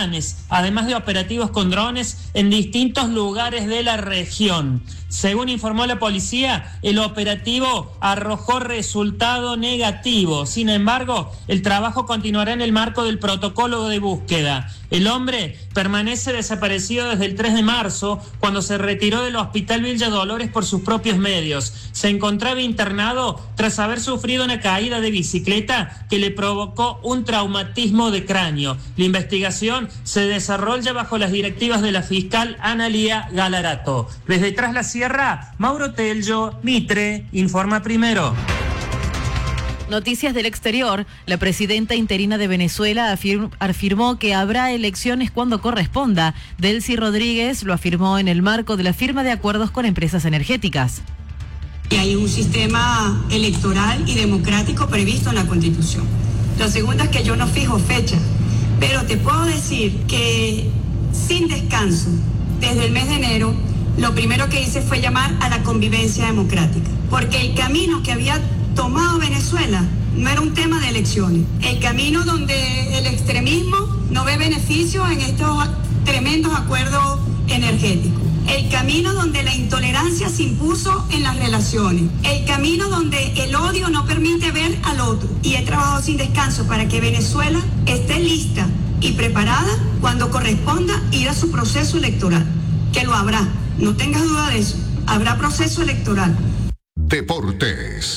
planes, además de operativos con drones en distintos lugares de la región. Según informó la policía, el operativo arrojó resultado negativo. Sin embargo, el trabajo continuará en el marco del protocolo de búsqueda. El hombre permanece desaparecido desde el 3 de marzo, cuando se retiró del Hospital Villa Dolores por sus propios medios. Se encontraba internado tras haber sufrido una caída de bicicleta que le provocó un traumatismo de cráneo. La investigación se desarrolla bajo las directivas de la fiscal Analía Galarato. Desde Tras la Sierra, Mauro Tello, Mitre, informa primero. Noticias del exterior. La presidenta interina de Venezuela afirmó que habrá elecciones cuando corresponda. Delcy Rodríguez lo afirmó en el marco de la firma de acuerdos con empresas energéticas. Y hay un sistema electoral y democrático previsto en la Constitución. Lo segundo es que yo no fijo fecha, pero te puedo decir que sin descanso, desde el mes de enero, lo primero que hice fue llamar a la convivencia democrática, porque el camino que había tomado Venezuela no era un tema de elecciones, el camino donde el extremismo no ve beneficio en estos tremendos acuerdos energéticos, el camino donde la intolerancia se impuso en las relaciones, el camino donde el odio no permite ver al otro. Y he trabajado sin descanso para que Venezuela esté lista y preparada cuando corresponda ir a su proceso electoral, que lo habrá, no tengas duda de eso, habrá proceso electoral. Deportes.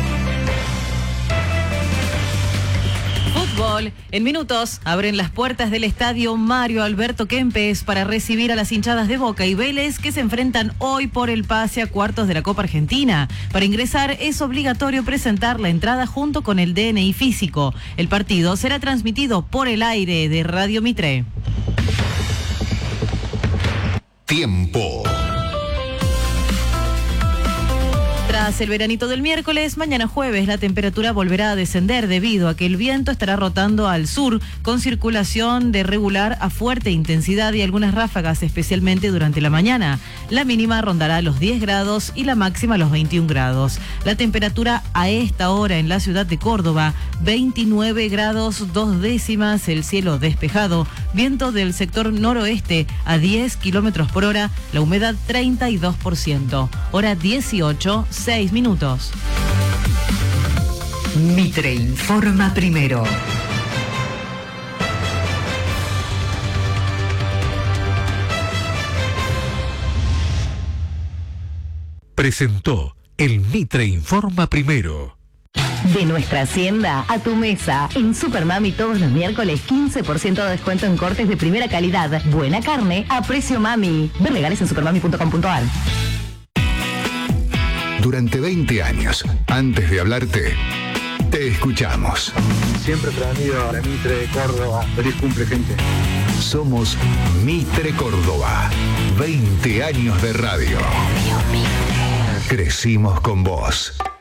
Fútbol. En minutos abren las puertas del estadio Mario Alberto Kempes para recibir a las hinchadas de Boca y Vélez que se enfrentan hoy por el pase a cuartos de la Copa Argentina. Para ingresar es obligatorio presentar la entrada junto con el DNI físico. El partido será transmitido por el aire de Radio Mitre. Tiempo. Tras el veranito del miércoles, mañana jueves la temperatura volverá a descender debido a que el viento estará rotando al sur con circulación de regular a fuerte intensidad y algunas ráfagas, especialmente durante la mañana. La mínima rondará los 10 grados y la máxima los 21 grados. La temperatura a esta hora en la ciudad de Córdoba, 29 grados 2 décimas, el cielo despejado, viento del sector noroeste a 10 kilómetros por hora, la humedad 32%. Hora 18, 6 minutos. Mitre informa primero. Presentó el Mitre informa primero. De nuestra hacienda a tu mesa. En Supermami todos los miércoles 15% de descuento en cortes de primera calidad. Buena carne a precio mami. Ver legales en supermami.com.ar. Durante 20 años, antes de hablarte, te escuchamos. Siempre prendido a la Mitre de Córdoba. Feliz cumple, gente. Somos Mitre Córdoba. 20 años de radio. Crecimos con vos.